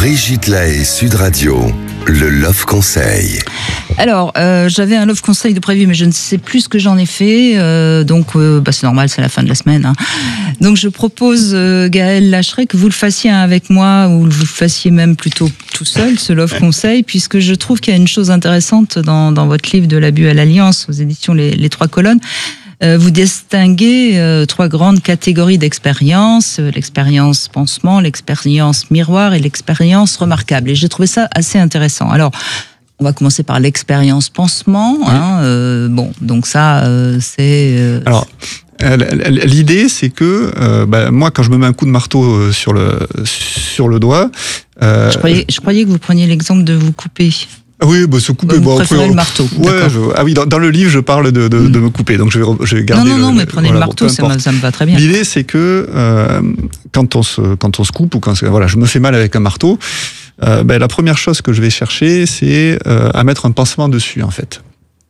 Brigitte Lahaie, Sud Radio, le Love Conseil. Alors, j'avais un Love Conseil de prévu, mais je ne sais plus ce que j'en ai fait. Donc, c'est normal, c'est la fin de la semaine. Hein. Donc, je propose, Gaël Lacheret, que vous le fassiez avec moi, ou vous le fassiez même plutôt tout seul, ce Love Conseil, puisque je trouve qu'il y a une chose intéressante dans votre livre De l'abus à l'alliance, aux éditions Les Trois Colonnes. Vous distinguez trois grandes catégories d'expériences, l'expérience pansement, l'expérience miroir et l'expérience remarquable. Et j'ai trouvé ça assez intéressant. Alors, on va commencer par l'expérience pansement. Oui. Hein, donc ça, c'est... Alors, l'idée, c'est que moi, quand je me mets un coup de marteau sur le doigt... Je croyais que vous preniez l'exemple de vous couper. Oui, se couper. Vous préférez le marteau. Oui, dans le livre, je parle de me couper, donc je vais garder. Non, mais prenez le marteau, ça me va très bien. L'idée, c'est que quand on se coupe ou je me fais mal avec un marteau, la première chose que je vais chercher, c'est à mettre un pansement dessus, en fait.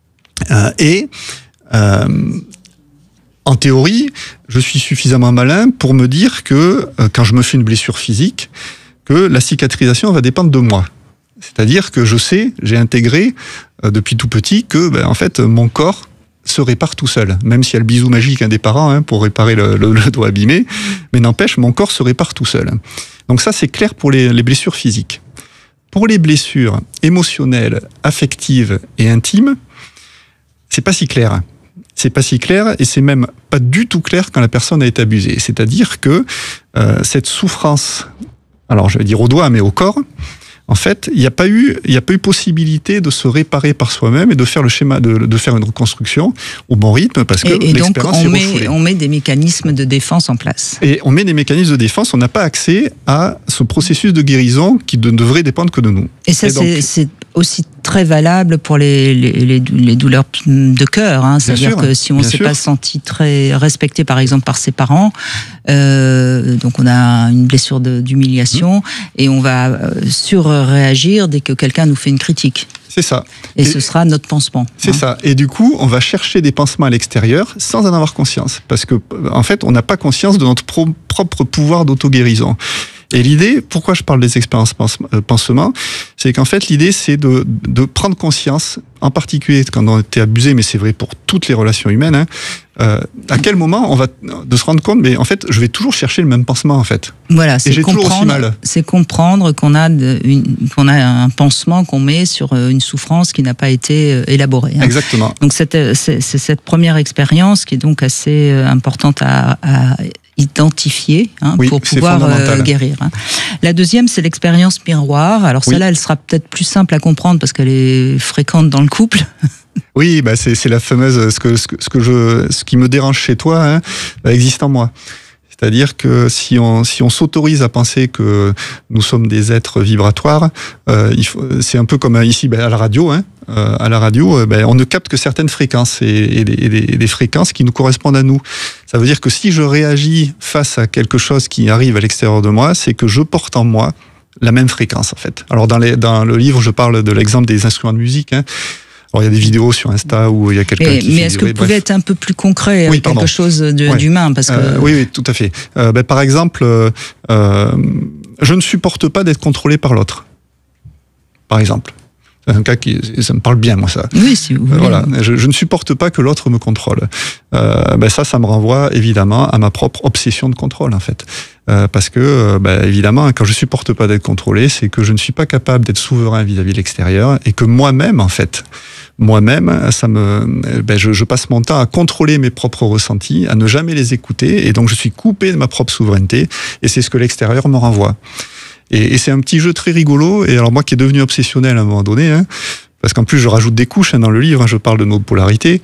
En théorie, je suis suffisamment malin pour me dire que quand je me fais une blessure physique, que la cicatrisation va dépendre de moi. C'est-à-dire que j'ai intégré depuis tout petit que, en fait, mon corps se répare tout seul. Même s'il y a le bisou magique des parents pour réparer le doigt abîmé, mais n'empêche, mon corps se répare tout seul. Donc ça, c'est clair pour les blessures physiques. Pour les blessures émotionnelles, affectives et intimes, c'est pas si clair. C'est pas si clair et c'est même pas du tout clair quand la personne a été abusée. C'est-à-dire que cette souffrance, alors je vais dire au doigt, mais au corps, en fait, il n'y a pas eu possibilité de se réparer par soi-même et de faire le schéma, de faire une reconstruction au bon rythme parce que l'expérience est refoulée. On met des mécanismes de défense en place. Et on met des mécanismes de défense, on n'a pas accès à ce processus de guérison qui ne devrait dépendre que de nous. Et ça, c'est aussi très valable pour les douleurs de cœur. Hein. C'est-à-dire que si on ne s'est pas senti très respecté, par exemple, par ses parents, donc on a une blessure d'humiliation et on va surréagir dès que quelqu'un nous fait une critique. C'est ça. Et ce sera notre pansement. C'est ça. Et du coup, on va chercher des pansements à l'extérieur sans en avoir conscience. Parce que, en fait, on n'a pas conscience de notre propre pouvoir d'auto-guérison. Et l'idée, pourquoi je parle des expériences pansement, c'est qu'en fait, l'idée, c'est de prendre conscience, en particulier quand on a été abusé, mais c'est vrai pour toutes les relations humaines, à quel moment on va de se rendre compte, mais en fait, je vais toujours chercher le même pansement, en fait. Voilà, et j'ai toujours aussi mal. C'est comprendre qu'on a un pansement qu'on met sur une souffrance qui n'a pas été élaborée. Hein. Exactement. Donc c'est cette première expérience qui est donc assez importante à identifier pour pouvoir guérir. Hein. La deuxième, c'est l'expérience miroir. Alors celle-là, elle sera peut-être plus simple à comprendre parce qu'elle est fréquente dans le couple. Oui, c'est la fameuse ce qui me dérange chez toi existe en moi. C'est-à-dire que si on s'autorise à penser que nous sommes des êtres vibratoires, c'est un peu comme ici à la radio. À la radio, on ne capte que certaines fréquences et des fréquences qui nous correspondent à nous. Ça veut dire que si je réagis face à quelque chose qui arrive à l'extérieur de moi, c'est que je porte en moi la même fréquence en fait. Alors dans le livre, je parle de l'exemple des instruments de musique. Alors, il y a des vidéos sur Insta où il y a quelqu'un qui... Mais est-ce que vous pouvez être un peu plus concret avec quelque chose d'humain parce que... Oui, tout à fait. Par exemple, je ne supporte pas d'être contrôlé par l'autre. Par exemple. C'est un cas ça me parle bien, moi, ça. Oui, si vous voulez. Voilà. Je ne supporte pas que l'autre me contrôle. Ça me renvoie, évidemment, à ma propre obsession de contrôle, en fait. Parce que, évidemment, quand je supporte pas d'être contrôlé, c'est que je ne suis pas capable d'être souverain vis-à-vis de l'extérieur et que moi-même, en fait, je passe mon temps à contrôler mes propres ressentis, à ne jamais les écouter, et donc je suis coupé de ma propre souveraineté, et c'est ce que l'extérieur me renvoie. Et c'est un petit jeu très rigolo, et alors moi qui est devenu obsessionnel à un moment donné, parce qu'en plus je rajoute des couches dans le livre, je parle de nos polarités,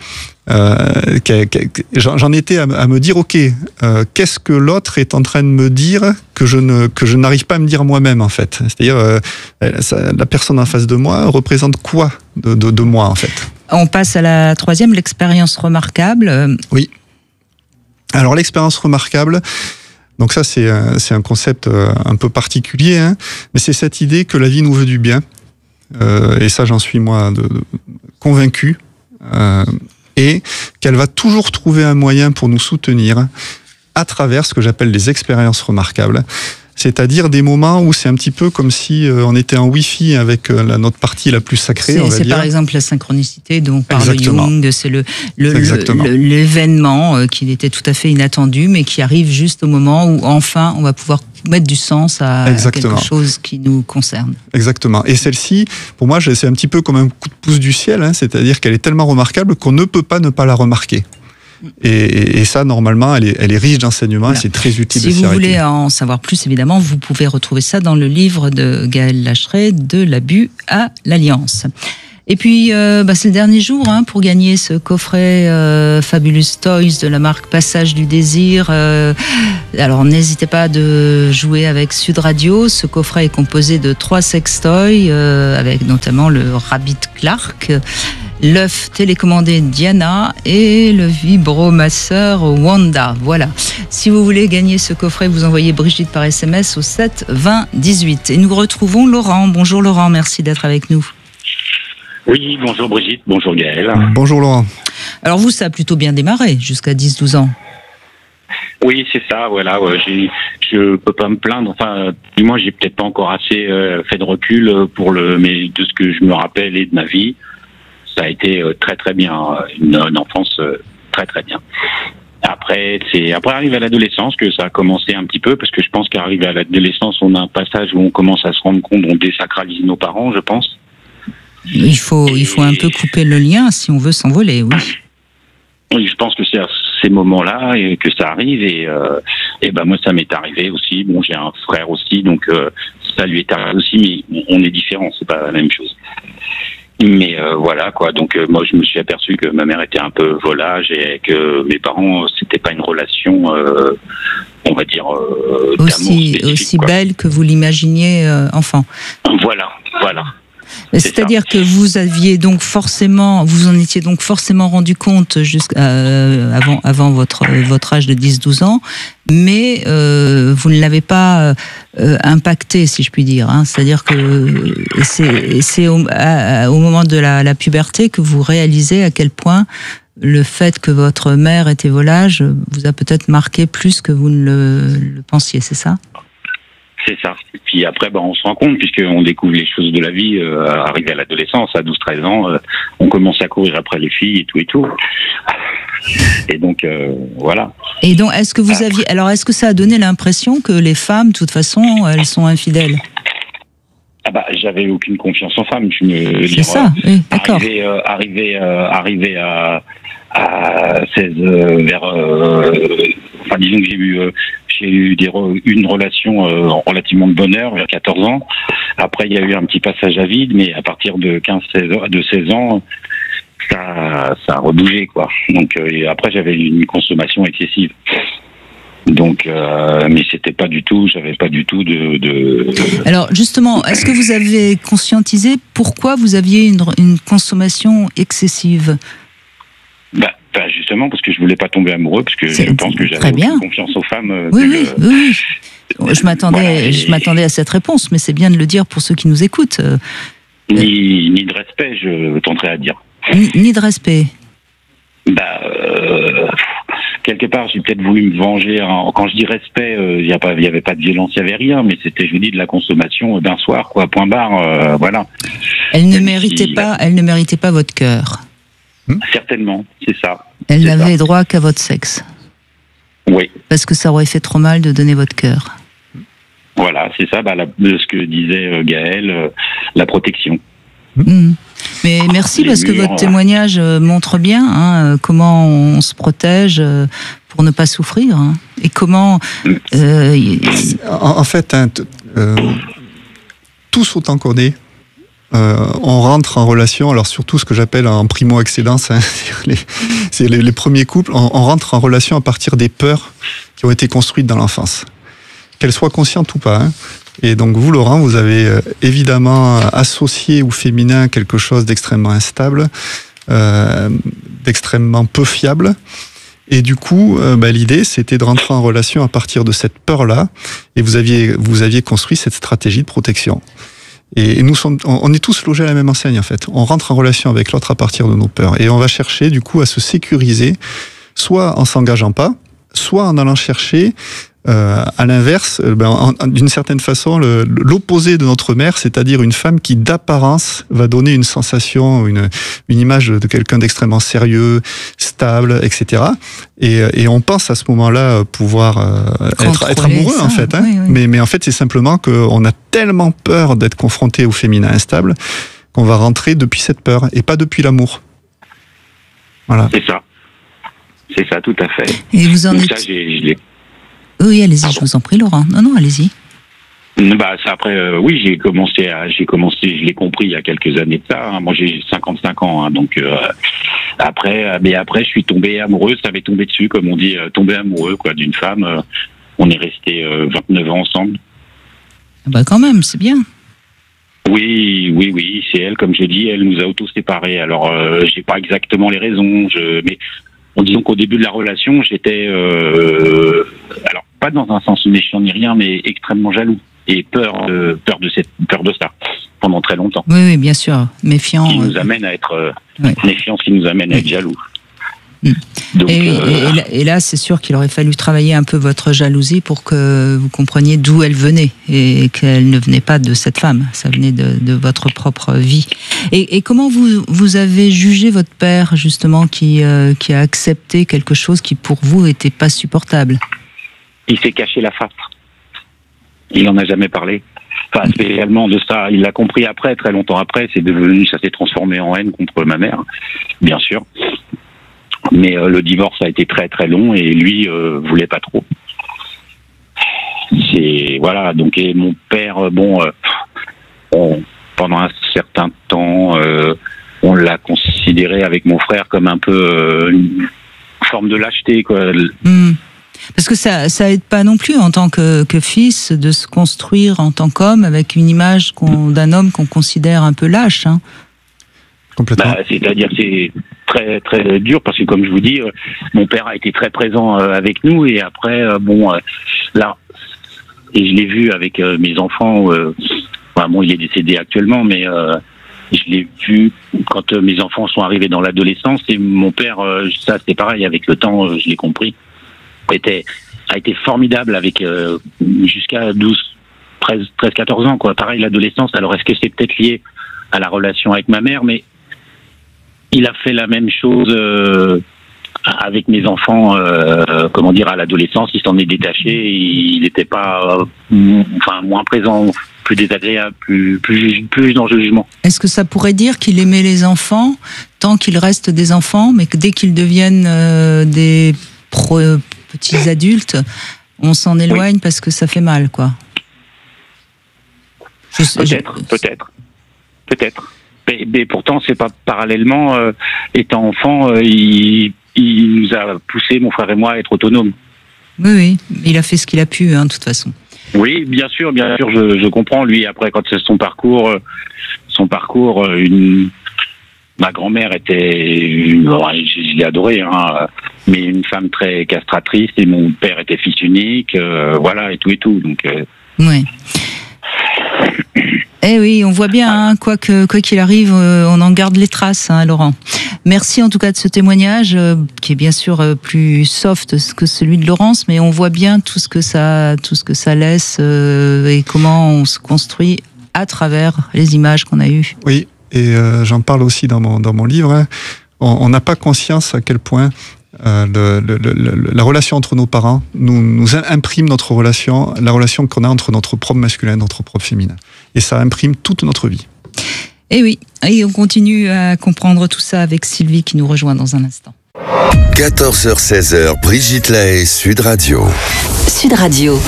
j'en étais à me dire, ok, qu'est-ce que l'autre est en train de me dire que je n'arrive pas à me dire moi-même en fait. C'est-à-dire, la personne en face de moi représente quoi de moi en fait. On passe à la troisième, l'expérience remarquable. Oui. Alors l'expérience remarquable, donc ça c'est un concept un peu particulier, mais c'est cette idée que la vie nous veut du bien. Et ça j'en suis moi convaincu. Et qu'elle va toujours trouver un moyen pour nous soutenir à travers ce que j'appelle les expériences remarquables. C'est-à-dire des moments où c'est un petit peu comme si on était en Wi-Fi avec notre partie la plus sacrée. C'est par exemple la synchronicité dont parle Exactement. Jung. C'est l'événement qui était tout à fait inattendu, mais qui arrive juste au moment où enfin on va pouvoir mettre du sens à quelque chose qui nous concerne. Exactement. Et celle-ci, pour moi, c'est un petit peu comme un coup de pouce du ciel, hein, c'est-à-dire qu'elle est tellement remarquable qu'on ne peut pas ne pas la remarquer. Et ça, normalement, elle est riche d'enseignements, et c'est très utile de s'y arrêter. Si vous voulez en savoir plus, évidemment, vous pouvez retrouver ça dans le livre de Gaël Lacheret, De l'abus à l'alliance. Et puis, c'est le dernier jour pour gagner ce coffret Fabulous Toys de la marque Passage du Désir. Alors, n'hésitez pas de jouer avec Sud Radio. Ce coffret est composé de 3 sextoys, avec notamment le Rabbit Clark, l'œuf télécommandé Diana et le vibromasseur Wanda. Voilà. Si vous voulez gagner ce coffret, vous envoyez Brigitte par SMS au 7 20 18. Et nous retrouvons Laurent. Bonjour Laurent, merci d'être avec nous. Oui, bonjour Brigitte, bonjour Gaël. Bonjour Laurent. Alors vous, ça a plutôt bien démarré, jusqu'à 10-12 ans. Oui, c'est ça, voilà. Je peux pas me plaindre. Enfin, du moins, j'ai peut-être pas encore assez fait de recul mais de ce que je me rappelle et de ma vie. Ça a été très très bien, une enfance très très bien. Après arrive à l'adolescence que ça a commencé un petit peu, parce que je pense qu'arrivé à l'adolescence, on a un passage où on commence à se rendre compte, on désacralise nos parents, je pense. Il faut un peu couper le lien si on veut s'envoler, oui. Oui, je pense que c'est à ces moments-là que ça arrive, et moi ça m'est arrivé aussi. Bon, j'ai un frère aussi, donc ça lui est arrivé aussi, mais on est différents, c'est pas la même chose. Mais voilà quoi, donc moi je me suis aperçu que ma mère était un peu volage et que mes parents, c'était pas une relation, on va dire, d'amour spécifique, aussi belle que vous l'imaginiez enfant. Voilà. C'est-à-dire que vous en étiez donc forcément rendu compte avant votre âge de 10-12 ans, mais vous ne l'avez pas impacté, si je puis dire. C'est-à-dire que c'est au moment de la puberté que vous réalisez à quel point le fait que votre mère était volage vous a peut-être marqué plus que vous ne le pensiez, c'est ça ? C'est ça. Et puis après, on se rend compte, puisqu'on découvre les choses de la vie, arrivé à l'adolescence, à 12-13 ans, on commence à courir après les filles et tout. Et donc, voilà. Et donc, est-ce que ça a donné l'impression que les femmes, de toute façon, elles sont infidèles ? J'avais aucune confiance en femmes. C'est ça, oui, d'accord. Arrivé à 16, disons que j'ai eu une relation relativement de bonheur vers 14 ans. Après, il y a eu un petit passage à vide, mais à partir de 16 ans, ça a rebougé, quoi. Donc, après, j'avais une consommation excessive. Donc, mais j'avais pas du tout de... Alors, justement, est-ce que vous avez conscientisé pourquoi vous aviez une consommation excessive ? Justement, parce que je voulais pas tomber amoureux, parce que je pense que j'avais confiance aux femmes. Oui. Je m'attendais à cette réponse, mais c'est bien de le dire pour ceux qui nous écoutent. Ni de respect, je tenterais à dire. Ni de respect. Quelque part, j'ai peut-être voulu me venger. Quand je dis respect, il y avait pas de violence, il y avait rien, mais c'était, je vous dis, de la consommation d'un soir, quoi. Point barre, voilà. Elle ne méritait pas votre cœur. Certainement, c'est ça. Elle n'avait droit qu'à votre sexe. Oui. Parce que ça aurait fait trop mal de donner votre cœur. Voilà, c'est ça, ce que disait Gaël, la protection. Mais merci, parce que votre témoignage montre bien comment on se protège pour ne pas souffrir, et comment... En fait, tous autant qu'on est, on rentre en relation, alors surtout ce que j'appelle en primo-accédance, c'est les premiers couples, on rentre en relation à partir des peurs qui ont été construites dans l'enfance, qu'elles soient conscientes ou pas. Et donc vous, Laurent, vous avez évidemment associé au féminin quelque chose d'extrêmement instable, d'extrêmement peu fiable. Et du coup, l'idée, c'était de rentrer en relation à partir de cette peur-là, et vous aviez construit cette stratégie de protection. Et on est tous logés à la même enseigne, en fait. On rentre en relation avec l'autre à partir de nos peurs. Et on va chercher, du coup, à se sécuriser, soit en s'engageant pas, soit en allant chercher À l'inverse, d'une certaine façon, l'opposé de notre mère, c'est-à-dire une femme qui d'apparence va donner une sensation, une image de quelqu'un d'extrêmement sérieux, stable, etc. Et on pense à ce moment-là pouvoir être amoureux, ça, en fait. Hein. Oui. Mais en fait, c'est simplement qu'on a tellement peur d'être confronté au féminin instable qu'on va rentrer depuis cette peur et pas depuis l'amour. Voilà. C'est ça, tout à fait. Et vous en êtes... Oui, allez-y, je vous en prie, Laurent. Non, allez-y. Ça, après, oui, j'ai commencé, je l'ai compris il y a quelques années de ça. Hein. Moi, j'ai 55 ans, hein, donc après, je suis tombé amoureux. Ça m'est tombé dessus, comme on dit, tombé amoureux, quoi, d'une femme. On est restés 29 ans ensemble. Quand même, c'est bien. Oui, c'est elle, comme je dis, elle nous a auto-séparés. Alors, j'ai pas exactement les raisons, mais disons qu'au début de la relation, j'étais, alors pas dans un sens méchant ni rien, mais extrêmement jaloux et peur de ça pendant très longtemps. Oui, bien sûr, méfiant. Qui nous amène à être méfiance, qui nous amène à être jaloux. Donc, et là, c'est sûr qu'il aurait fallu travailler un peu votre jalousie pour que vous compreniez d'où elle venait et qu'elle ne venait pas de cette femme, ça venait de votre propre vie. Et comment vous avez jugé votre père, justement, qui a accepté quelque chose qui, pour vous, n'était pas supportable? Il s'est caché la face. Il n'en a jamais parlé. Enfin, spécialement de ça, il l'a compris après, très longtemps après, ça s'est transformé en haine contre ma mère, bien sûr. Mais le divorce a été très très long et lui voulait pas trop. Voilà, donc et mon père, pendant un certain temps, on l'a considéré avec mon frère comme un peu une forme de lâcheté, quoi. Parce que ça aide pas non plus en tant que fils de se construire en tant qu'homme avec une image d'un homme qu'on considère un peu lâche. Hein. Complètement. C'est-à-dire c'est très très dur parce que comme je vous dis, mon père a été très présent avec nous et après là et je l'ai vu avec mes enfants. Il est décédé actuellement, mais je l'ai vu quand mes enfants sont arrivés dans l'adolescence et mon père, ça c'est pareil avec le temps, je l'ai compris, a été formidable avec jusqu'à 13-14 ans, quoi. Pareil l'adolescence. Alors est-ce que c'est peut-être lié à la relation avec ma mère, mais il a fait la même chose avec mes enfants, à l'adolescence. Il s'en est détaché, il n'était pas, moins présent, plus désagréable, plus dans le jugement. Est-ce que ça pourrait dire qu'il aimait les enfants tant qu'ils restent des enfants, mais que dès qu'ils deviennent des petits adultes, on s'en éloigne parce que ça fait mal, quoi? Peut-être. Mais pourtant, c'est pas parallèlement. Étant enfant, il nous a poussé, mon frère et moi, à être autonomes. Oui, il a fait ce qu'il a pu, de toute façon. Oui, bien sûr, je comprends. Lui, après, quand c'est son parcours, ma grand-mère était, je l'ai adorée, mais une femme très castratrice, et mon père était fils unique, et tout. Donc. Oui. Eh oui, on voit bien, quoi qu'il arrive, on en garde les traces, Laurent. Merci en tout cas de ce témoignage, qui est bien sûr plus soft que celui de Laurence, mais on voit bien tout ce que ça laisse et comment on se construit à travers les images qu'on a eues. Oui, et j'en parle aussi dans mon livre. On n'a pas conscience à quel point la relation entre nos parents nous imprime notre relation, la relation qu'on a entre notre propre masculin et notre propre féminin. Et ça imprime toute notre vie. Et oui, et on continue à comprendre tout ça avec Sylvie qui nous rejoint dans un instant. 14h-16h, Brigitte Lahaie, Sud Radio. Sud Radio.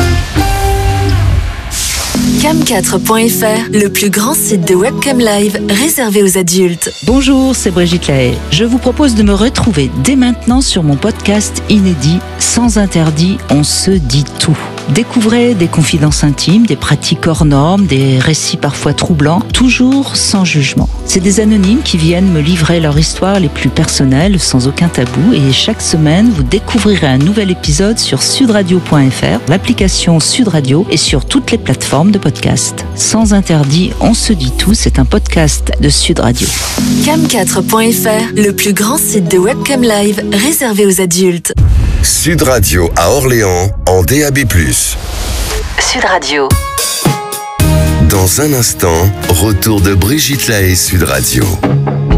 Cam4.fr, le plus grand site de webcam live réservé aux adultes. Bonjour, c'est Brigitte Lahaie. Je vous propose de me retrouver dès maintenant sur mon podcast inédit Sans interdit, on se dit tout. Découvrez des confidences intimes, des pratiques hors normes, des récits parfois troublants, toujours sans jugement. C'est des anonymes qui viennent me livrer leur histoire les plus personnelles, sans aucun tabou, et chaque semaine, vous découvrirez un nouvel épisode sur sudradio.fr, l'application Sud Radio et sur toutes les plateformes de podcast. Sans interdit, on se dit tout, c'est un podcast de Sud Radio. Cam4.fr, le plus grand site de webcam live réservé aux adultes. Sud Radio à Orléans, en DAB+. Sud Radio. Dans un instant, retour de Brigitte Lahaie, Sud Radio.